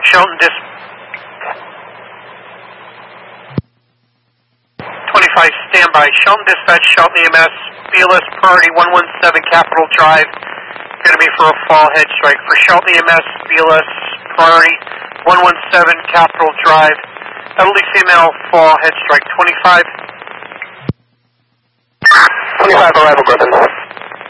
Shelton, 25, standby. Shelton Dispatch, Shelton EMS, BLS priority 117 Capitol Drive. Going to be for a fall head strike. For Shelton EMS, BLS priority 117 Capitol Drive. Elderly female, fall head strike. 25. 25, arrival, Griffin.